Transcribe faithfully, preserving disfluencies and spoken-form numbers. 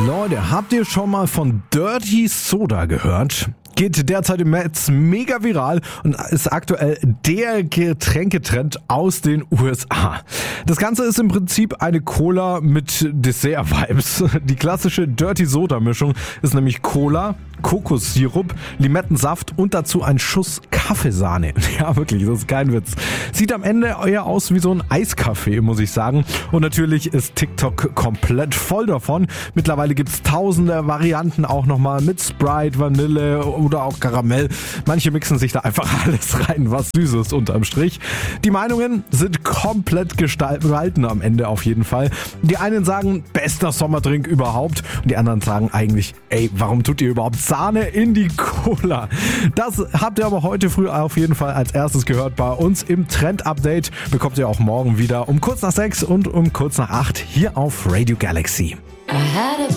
Leute, habt ihr schon mal von Dirty Soda gehört? Geht derzeit im Netz mega viral und ist aktuell der Getränketrend aus den U S A. Das Ganze ist im Prinzip eine Cola mit Dessert-Vibes. Die klassische Dirty Soda Mischung ist nämlich Cola, Kokossirup, Limettensaft und dazu ein Schuss Kaffeesahne. Ja, wirklich, das ist kein Witz. Sieht am Ende eher aus wie so ein Eiskaffee, muss ich sagen. Und natürlich ist TikTok komplett voll davon. Mittlerweile gibt's tausende Varianten auch nochmal mit Sprite, Vanille oder auch Karamell. Manche mixen sich da einfach alles rein, was süß ist unterm Strich. Die Meinungen sind komplett gespalten am Ende auf jeden Fall. Die einen sagen, bester Sommerdrink überhaupt. Und die anderen sagen eigentlich, ey, warum tut ihr überhaupt Sahne in die Cola? Das habt ihr aber heute früh auf jeden Fall als erstes gehört bei uns im Trend-Update. Bekommt ihr auch morgen wieder um kurz nach sechs und um kurz nach acht hier auf Radio Galaxy.